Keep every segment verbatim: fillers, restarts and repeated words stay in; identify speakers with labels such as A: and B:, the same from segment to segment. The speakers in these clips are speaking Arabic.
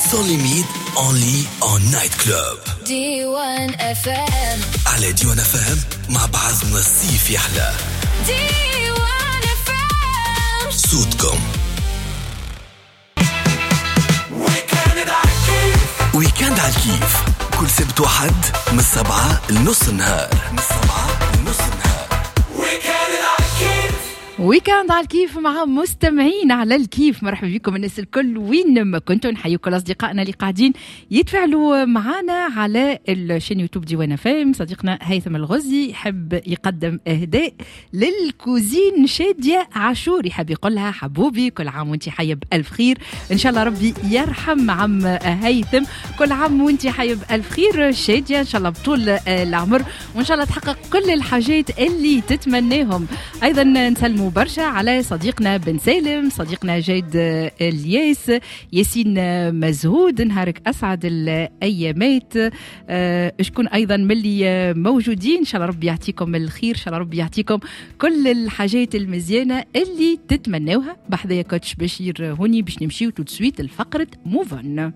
A: Sans limite, only on night club.
B: دي وان اف ام.
A: على دي وان اف ام مع بعضنا الصيف يحلى.
B: دي وان اف ام.
A: صوتكم. ويكاند على الكيف. كل سبت وحد من السبعة لنص النهار. من السبعة لنص النهار.
C: ويكاند على الكيف مع مستمعين على الكيف. مرحبا بكم الناس الكل وين ما كنتوا. نحييكم اصدقائنا اللي قاعدين يتفاعلوا معنا على الشين يوتيوب ديوان فام. صديقنا هيثم الغزي يحب يقدم اهداء للكوزين شادية عاشور، يحب يقولها حبوبي كل عام وانت حي بألف خير. ان شاء الله ربي يرحم عم هيثم، كل عام وانت حي بألف خير شادية، ان شاء الله بطول العمر وان شاء الله تحقق كل الحاجات اللي تتمناهم. ايضا نسلموا برشا على صديقنا بن سالم، صديقنا جيد الياس، ياسين مزهود، نهارك أسعد الأيامات. أه شكون أيضا ملي موجودين، إن شاء الله ربي يعطيكم الخير، إن شاء الله ربي يعطيكم كل الحاجات المزيانة اللي تتمنوها. بحذايا كوتش بشير هوني باش نمشيو تو سويت الفقرة موفون.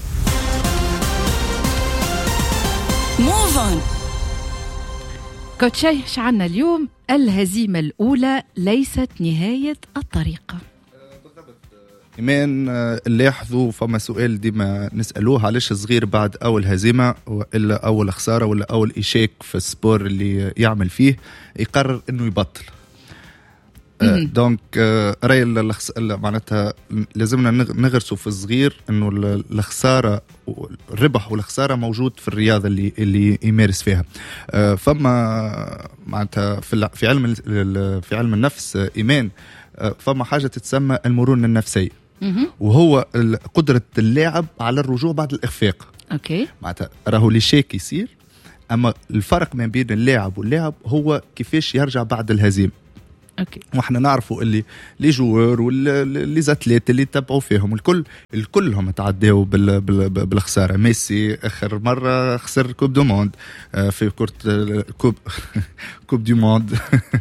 B: موفون
C: كوتشي شعلنا اليوم الهزيمة الأولى ليست نهاية الطريق.
D: إيمان اللي يحظوا فما سؤال ديما نسألوه، علاش صغير بعد أول هزيمة إلا أول خسارة ولا أول إشاك في السبور اللي يعمل فيه يقرر إنه يبطل. دونك راي معناتها لازمنا نغرسوا في الصغير انه الخساره الربح والخساره موجود في الرياضه اللي اللي يمارس فيها. فما معناتها في في علم في علم النفس ايمان فما حاجه تتسمى المرونه النفسيه، وهو قدره اللاعب على الرجوع بعد الاخفاق.
C: اوكي
D: معناتها راهو لي شيك يصير، اما الفرق ما بين اللاعب واللاعب هو كيفاش يرجع بعد الهزيمه.
C: اوكي
D: واحنا نعرفوا اللي لي جوار واللي زاتليت اللي تبعوا فيهم الكل الكلهم تعداوا بالخساره. ميسي اخر مره خسر كوب دو موند في كره كوب كوب دو موند.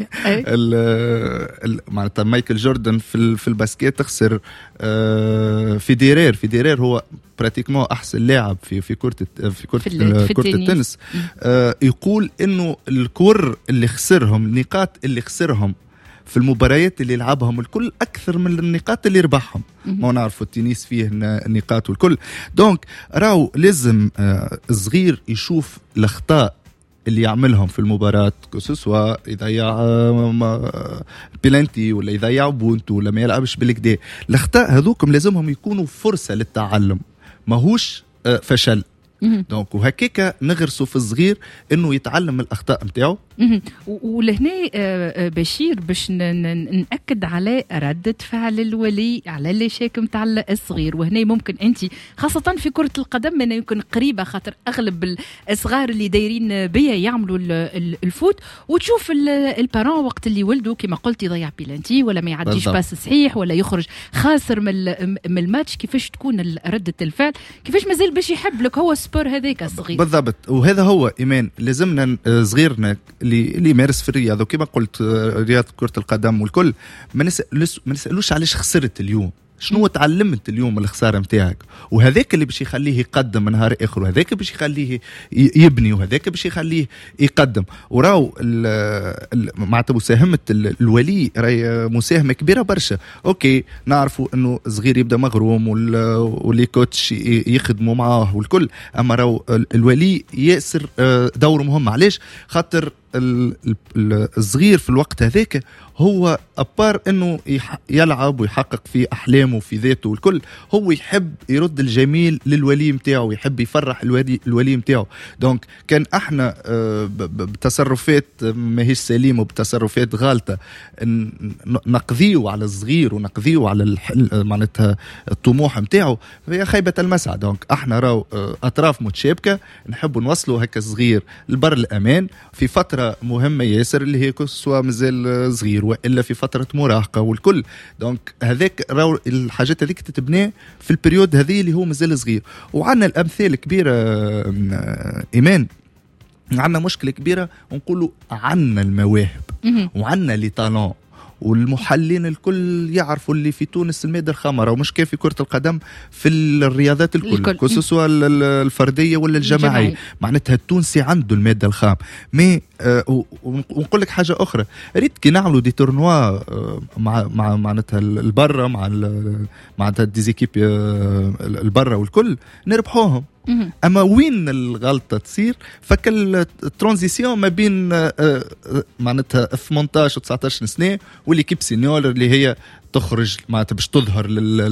D: معناتها مايكل جوردن في في الباسكيت خسر. فيديرير فيديرير هو براتيكمون احسن لاعب في في كره في كره في كره التنس. يقول انه الكور اللي خسرهم النقاط اللي خسرهم في المباريات اللي لعبهم الكل أكثر من النقاط اللي ربحهم. ما نعرفوا التنس فيه النقاط والكل. دونك راو لازم الصغير يشوف الأخطاء اللي يعملهم في المباراة، كسوسوا يضيع بلانتي ولا يضيع بونت ولا ما يلعبش بالكدا. الأخطاء هذوكم لازمهم يكونوا فرصة للتعلم، ماهوش فشل. دونك وهكيكا نغرسوا في الصغير انه يتعلم من الاخطاء نتاعو.
C: ولهنا بشير باش ناكد على رده فعل الولي على اللي شاك نتاع الصغير. وهنا ممكن انت خاصه في كره القدم من يمكن قريبه، خاطر اغلب الصغار اللي دايرين بيا يعملوا الفوت، وتشوف البارون وقت اللي ولدوا كما قلت يضيع بيلانتي ولا ما يعديش باس صحيح ولا يخرج خاسر من من الماتش. كيفاش تكون رده الفعل، كيفاش مازال باش يحب لك هو السبور هذاك الصغير.
D: بالضبط، وهذا هو ايمان لازمنا صغيرنا اللي اللي يمارس في الرياضه وكما قلت رياضه كره القدم والكل ما نسألوش ما نسالوش علاش خسرت اليوم، شنو تعلمت اليوم من الخساره نتاعك، وهذاك اللي باش يخليه يقدم من نهار اخر، وهذاك باش يخليه يبني، وهذاك باش يخليه يقدم. وراو معناتها مساهمه الولي راهي مساهمه كبيره برشا. اوكي نعرفوا انه صغير يبدا مغروم واللي كوتش يخدموا معاه والكل، اما راو الولي ياسر دور مهم. علاش؟ خاطر الصغير في الوقت هذاك هو أبار انه يلعب ويحقق في احلامه في ذاته والكل، هو يحب يرد الجميل للولي متاعه، يحب يفرح الولي الولي متاعه. دونك كان احنا بتصرفات ماهيش سليمه وبتصرفات غالطه نقضيو على الصغير ونقضيو على معناتها الطموح متاعه، هي خيبه المسعى. دونك احنا راو اطراف متشابكه نحبوا نوصلوا هكا الصغير لبر الامان في فتره مهمه ياسر اللي هي سواء مازال صغير والا في فتره مراهقه والكل. دونك هذاك راو الحاجات هذيك تتبنى في البريود هذه اللي هو مازال صغير. وعندنا الامثال كبيره ايمان، عندنا مشكله كبيره ونقولوا عندنا المواهب وعندنا لي تالون والمحللين الكل يعرفوا اللي في تونس المادة الخام ومش كيف في كرة القدم في الرياضات الكل كسوسوا الفردية ولا الجماعية الجماعي. معناتها التونسي عنده المادة الخام مي آه ونقول لك حاجة أخرى ريت كي نعملوا دي تورنوا آه مع مع معناتها البرة مع معناتها ديزيكيب آه البرة والكل نربحوهم. اما وين الغلطه تصير فكل الترانزيسيون ما بين معناتها ثمانية عشر و تسعة عشر سنه والليكيب سينيور اللي هي تخرج معناتها باش تظهر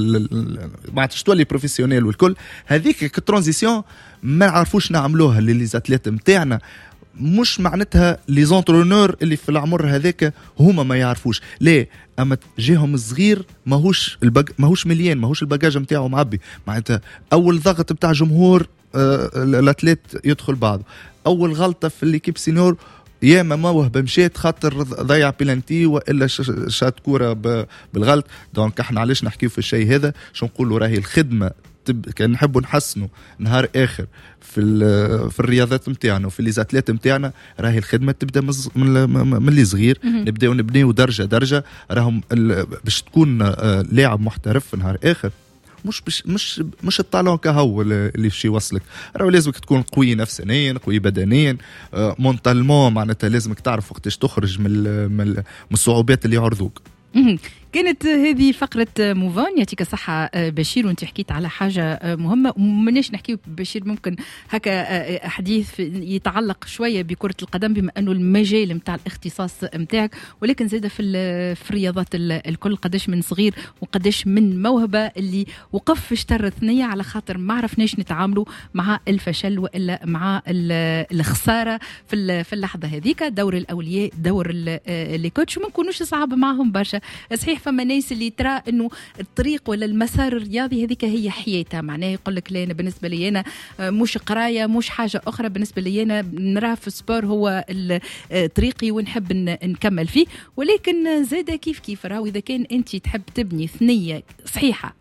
D: معناتها تولي بروفيسيونيل والكل هذيك الترانزيسيون ما عرفوش نعملوها للي زاتليت نتاعنا مش معناتها لي زونترونور اللي في العمر هذاك هما ما يعرفوش ليه اما جيهم الصغير ماهوش البج... ماهوش مليان ماهوش الباجاج نتاعو معبي معناتها اول ضغط نتاع جمهور آه الاتليت يدخل بعضه اول غلطه في الليكيب سينيور يا ما موهبه مشيت خاطر ضيع بلانتي والا شات كوره ب... بالغلط دونك احنا علاش نحكيو في الشيء هذا شو نقولوا راهي الخدمه كان نحبوا نحسنوا نهار اخر في في الرياضات نتاعنا وفي لي زاتليت نتاعنا راهي الخدمه تبدا من من اللي صغير نبداو نبنيو درجه درجه راهم باش تكون لاعب محترف نهار اخر مش بش مش مش الطالون كهو اللي باش يوصلك راهو لازمك تكون قوي نفسيا قوي بدنيا مونتالمون معناتها لازمك تعرف وقتاش تخرج من من الصعوبات اللي يعرضوك.
C: كانت هذه فقرة موفان يعطيك الصحة بشير وانت حكيت على حاجة مهمة ومناش نحكي بشير ممكن هكا حديث يتعلق شوية بكرة القدم بما أنه المجال متاع الاختصاص متاعك ولكن زيادة في في الرياضات الكل قداش من صغير وقداش من موهبة اللي وقف في شتر ثنية على خاطر ما عرفناش نتعاملوا مع الفشل وإلا مع الخسارة في في اللحظة هذيك دور الأولياء دور الكوتش وما نكونوش صعب معهم برشا صحيح فما ناس اللي ترى انه الطريق ولا المسار الرياضي هذيك هي حياتها معناه يقول لك لا انا بالنسبه لي انا مش قرايه مش حاجه اخرى بالنسبه لي انا نراه في السبور هو طريقي ونحب نكمل فيه ولكن زاده كيف كيف راهو اذا كان انت تحب تبني ثنيه صحيحه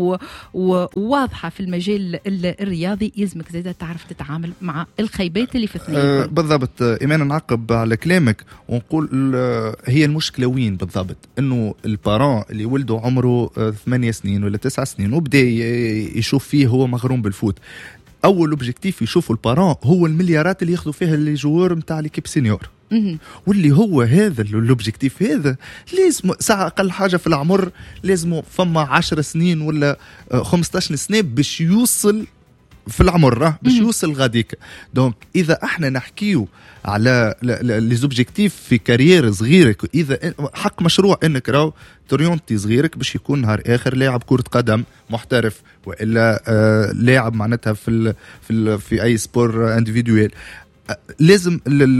C: وواضحة في المجال الرياضي يلزمك زيادة تعرف تتعامل مع الخيبات اللي في الثنية.
D: أه بالضبط إيمان نعقب على كلامك ونقول هي المشكلة وين بالضبط إنه البارون اللي ولده عمره ثمانية سنين ولا تسعة سنين وبدأ يشوف فيه هو مغروم بالفوت أول أوبجيكتيف يشوفوا البارون هو المليارات اللي ياخذوا فيها الجوار متاع ليكيب سينيور واللي هو هذا الاوبجيكتيف هذا لازم ساعة أقل حاجة في العمر لازم فما عشر سنين ولا خمسة عشر سنة باش يوصل في العمر باش يوصل غاديك دونك إذا احنا نحكيو على لي زوبجيكتيف في كارير صغيرك إذا حق مشروع إنك راو توريونتي صغيرك باش يكون نهار آخر لاعب كرة قدم محترف وإلا آه لاعب معناتها في ال في ال في أي سبور انديفيدويل لازم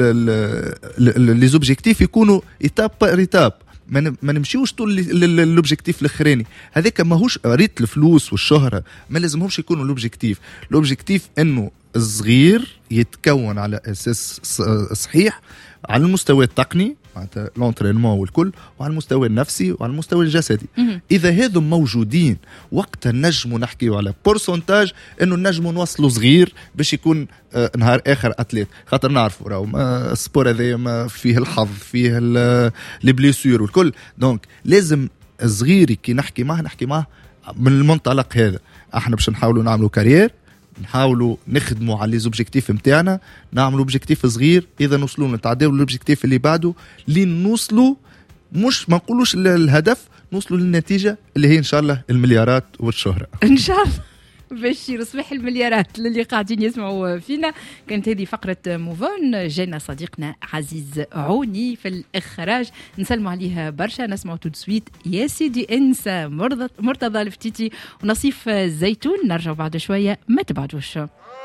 D: لي زوبجيكتيف يكونوا ايتاب بار ايتاب ما نمشيوش طول الاوبجيكتيف الاخراني هذاك ماهوش ريت الفلوس والشهره ما لازمهمش يكونوا الاوبجيكتيف الاوبجيكتيف انه الصغير يتكون على اساس صحيح على المستوى التقني معناتها لونترينمون والكل وعلى المستوى النفسي وعلى المستوى الجسدي اذا هذم موجودين وقتها نجموا نحكيوا على بورسنتاج انه نجموا نوصلوا صغير باش يكون آه نهار اخر اتليت خاطر نعرفوا راهو السبور هذا ما فيه الحظ فيه لي بليسيور والكل دونك لازم صغيري كي نحكي معه نحكي معه من المنطلق هذا احنا باش نحاولوا نعملوا كارير نحاولوا نخدموا على لي زوبجيكتيف نتاعنا نعملوا اوبجيكتيف صغير اذا نوصلوا نتعداو الاوبجيكتيف اللي بعده لين نوصلوا مش ما نقولوش الهدف نوصلوا للنتيجه اللي هي ان شاء الله المليارات والشهره
C: ان شاء الله باش يصبح المليارات اللي قاعدين يسمعوا فينا. كانت هذه فقرة موفون جانا صديقنا عزيز عوني في الإخراج نسلموا عليها برشا نسمعوا تو سويت يا سيدي انسى مرتضى الفتيتي ونصيف زيتون نرجع بعد شوية ما تبعدوش.